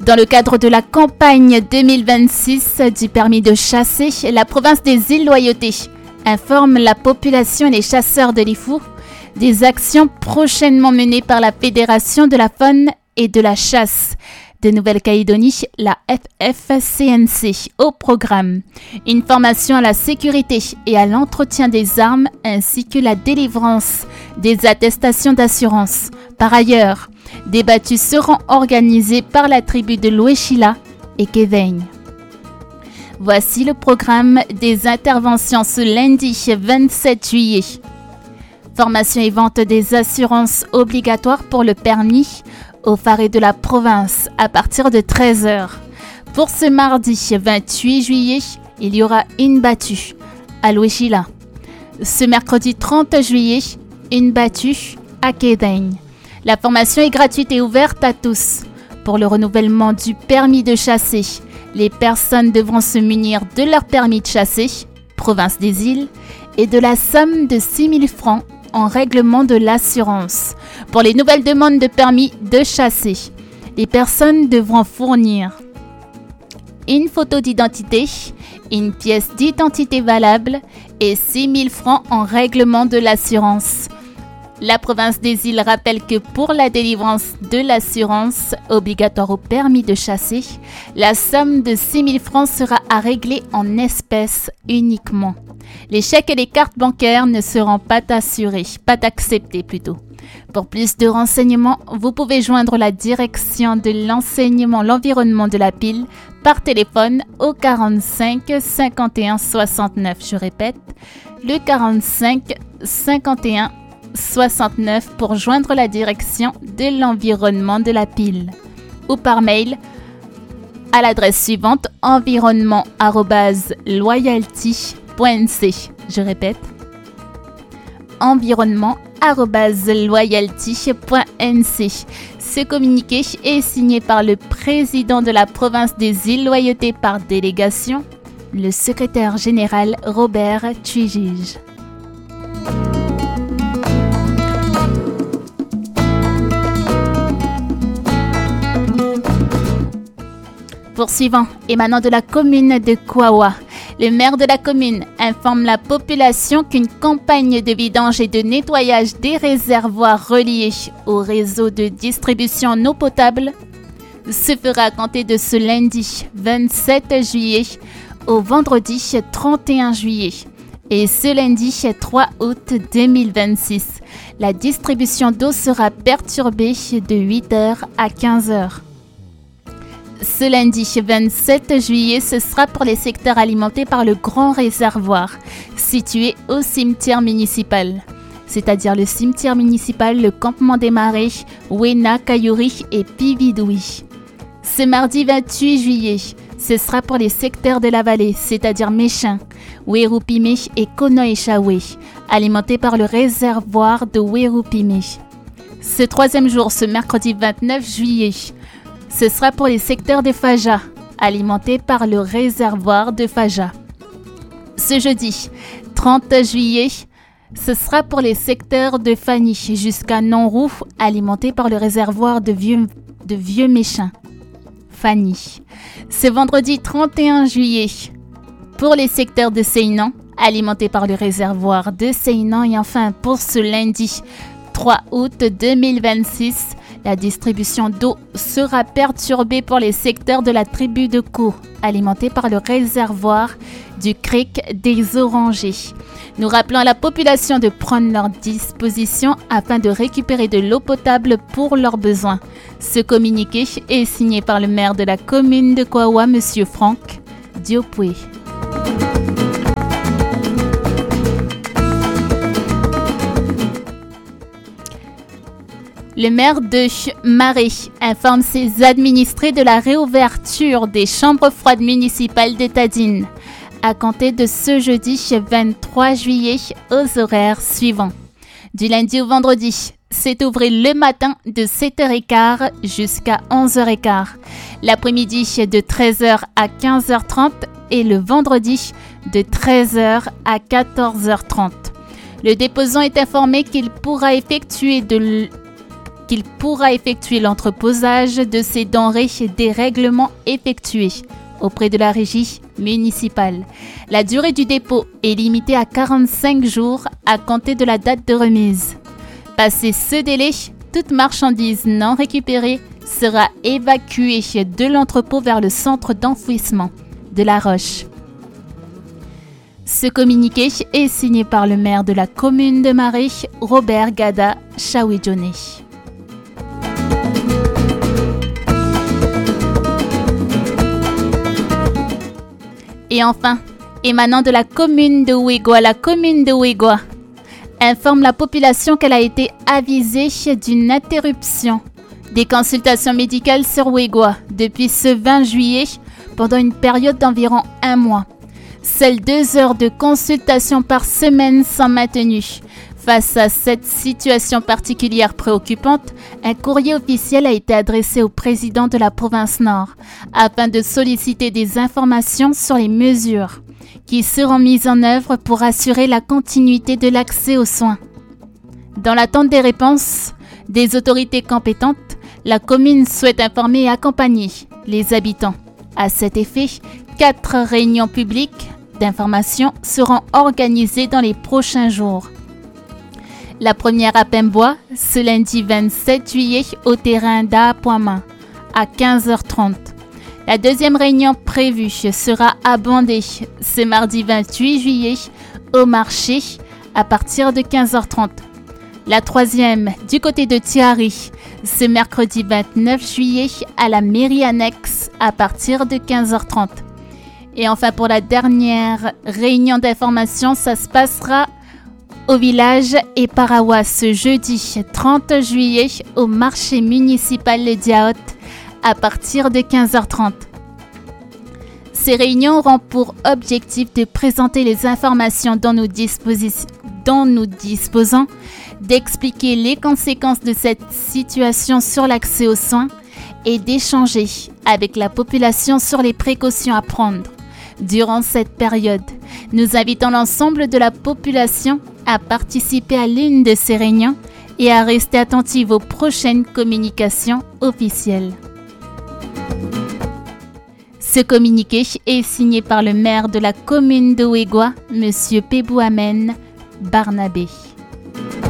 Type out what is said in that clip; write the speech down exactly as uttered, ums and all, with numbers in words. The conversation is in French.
Dans le cadre de la campagne deux mille vingt-six du permis de chasser, la province des îles Loyauté informe la population et les chasseurs de Lifou des actions prochainement menées par la Fédération de la faune et de la chasse de Nouvelle-Calédonie, la F F C N C, au programme une formation à la sécurité et à l'entretien des armes ainsi que la délivrance des attestations d'assurance. Par ailleurs, des battues seront organisées par la tribu de Louéchila et Kéveigne. Voici le programme des interventions ce lundi vingt-sept juillet. Formation et vente des assurances obligatoires pour le permis au Faré de la province à partir de treize heures. Pour ce mardi vingt-huit juillet, il y aura une battue à Louéchila. Ce mercredi trente juillet, une battue à Kéveigne. La formation est gratuite et ouverte à tous. Pour le renouvellement du permis de chasser, les personnes devront se munir de leur permis de chasser, province des îles, et de la somme de six mille francs en règlement de l'assurance. Pour les nouvelles demandes de permis de chasser, les personnes devront fournir une photo d'identité, une pièce d'identité valable et six mille francs en règlement de l'assurance. La province des îles rappelle que pour la délivrance de l'assurance obligatoire au permis de chasser, la somme de six mille francs sera à régler en espèces uniquement. Les chèques et les cartes bancaires ne seront pas assurés, pas acceptés plutôt. Pour plus de renseignements, vous pouvez joindre la direction de l'enseignement, l'environnement de la pile par téléphone au quarante-cinq cinquante et un soixante-neuf. Je répète, le quarante-cinq cinquante et un soixante-neuf pour joindre la direction de l'environnement de la pile ou par mail à l'adresse suivante environnement arobase loyalty point n c. Je répète, environnement arobase loyalty point n c. Ce communiqué est signé par le président de la province des îles Loyauté par délégation, le secrétaire général Robert Tuigige. Poursuivant, émanant de la commune de Kouawa, le maire de la commune informe la population qu'une campagne de vidange et de nettoyage des réservoirs reliés au réseau de distribution en eau potable se fera à compter de ce lundi vingt-sept juillet au vendredi trente et un juillet. Et ce lundi trois août deux mille vingt-six, la distribution d'eau sera perturbée de huit heures à quinze heures. Ce lundi vingt-sept juillet, ce sera pour les secteurs alimentés par le grand réservoir situé au cimetière municipal, c'est-à-dire le cimetière municipal, le campement des marais, Wena, Kayuri et Pividoui. Ce mardi vingt-huit juillet, ce sera pour les secteurs de la vallée, c'est-à-dire Méchin, Werupime et Konoechawe, alimentés par le réservoir de Werupime. Ce troisième jour, ce mercredi vingt-neuf juillet, ce sera pour les secteurs de Faja, alimentés par le réservoir de Faja. Ce jeudi, trente juillet, ce sera pour les secteurs de Fani jusqu'à Nonrou, alimentés par le réservoir de Vieux, de Vieux Méchin. Fani. Ce vendredi trente et un juillet, pour les secteurs de Seinan, alimentés par le réservoir de Seinan. Et enfin, pour ce lundi trois août deux mille vingt-six, la distribution d'eau sera perturbée pour les secteurs de la tribu de Kou, alimentés par le réservoir du Creek des Orangers. Nous rappelons à la population de prendre leurs dispositions afin de récupérer de l'eau potable pour leurs besoins. Ce communiqué est signé par le maire de la commune de Kouawa, M. Franck Diopoué. Le maire de Marais informe ses administrés de la réouverture des chambres froides municipales de Tadine à compter de ce jeudi vingt-trois juillet aux horaires suivants. Du lundi au vendredi, c'est ouvert le matin de sept heures quinze jusqu'à onze heures quinze, l'après-midi de treize heures à quinze heures trente et le vendredi de treize heures à quatorze heures trente. Le déposant est informé qu'il pourra effectuer de l... qu'il pourra effectuer l'entreposage de ces denrées des règlements effectués auprès de la régie municipale. La durée du dépôt est limitée à quarante-cinq jours à compter de la date de remise. Passé ce délai, toute marchandise non récupérée sera évacuée de l'entrepôt vers le centre d'enfouissement de La Roche. Ce communiqué est signé par le maire de la commune de Marais, Robert Gada Chaouidjone. Et enfin, émanant de la commune de Ouégoua, la commune de Ouégoua informe la population qu'elle a été avisée d'une interruption des consultations médicales sur Ouégoua depuis ce vingt juillet pendant une période d'environ un mois. Seules deux heures de consultation par semaine sont maintenues. Face à cette situation particulière préoccupante, un courrier officiel a été adressé au président de la province Nord afin de solliciter des informations sur les mesures qui seront mises en œuvre pour assurer la continuité de l'accès aux soins. Dans l'attente des réponses des autorités compétentes, la commune souhaite informer et accompagner les habitants. À cet effet, quatre réunions publiques d'information seront organisées dans les prochains jours. La première à Pembois, ce lundi vingt-sept juillet au terrain d'Apoima à quinze heures trente. La deuxième réunion prévue sera à Bandé ce mardi vingt-huit juillet au marché à partir de quinze heures trente. La troisième du côté de Thiari ce mercredi vingt-neuf juillet à la mairie annexe à partir de quinze heures trente. Et enfin pour la dernière réunion d'information, ça se passera au village Eparawa ce jeudi trente juillet au marché municipal de Diaot à partir de quinze heures trente. Ces réunions auront pour objectif de présenter les informations dont nous, disposi- dont nous disposons, d'expliquer les conséquences de cette situation sur l'accès aux soins et d'échanger avec la population sur les précautions à prendre. Durant cette période, nous invitons l'ensemble de la population à participer à l'une de ces réunions et à rester attentive aux prochaines communications officielles. Ce communiqué est signé par le maire de la commune de Ouégoua, M. Pébouamen Barnabé.